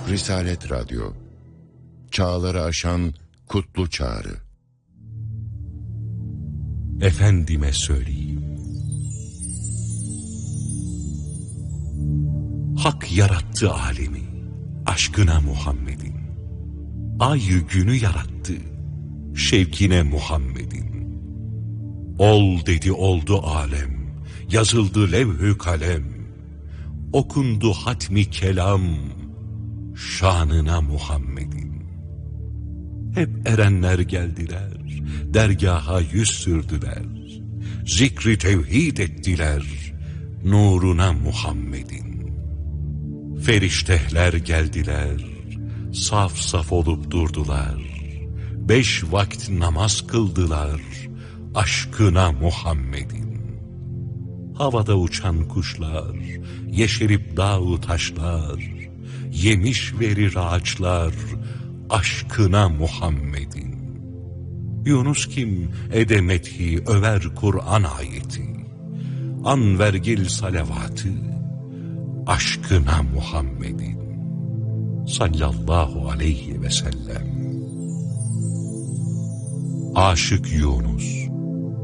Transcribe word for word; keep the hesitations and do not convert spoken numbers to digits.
Risalet Radyo, çağları aşan kutlu çağrı. Efendime söyleyeyim. Hak yarattı alemi, aşkına Muhammed'in. Ay günü yarattı, şevkine Muhammed'in. Ol dedi oldu alem, yazıldı levh-ü kalem. Okundu hatmi kelam, şanına Muhammed'in. Hep erenler geldiler, dergaha yüz sürdüler. Zikri tevhid ettiler, nuruna Muhammed'in. Feriştehler geldiler, saf saf olup durdular. Beş vakit namaz kıldılar, aşkına Muhammed'in. Havada uçan kuşlar, yeşerip dağ taşlar, yemiş verir ağaçlar, aşkına Muhammed'in. Yunus kim edemethi över Kur'an ayeti, an vergil salavatı, aşkına Muhammed'in. Sallallahu aleyhi ve sellem. Aşık Yunus.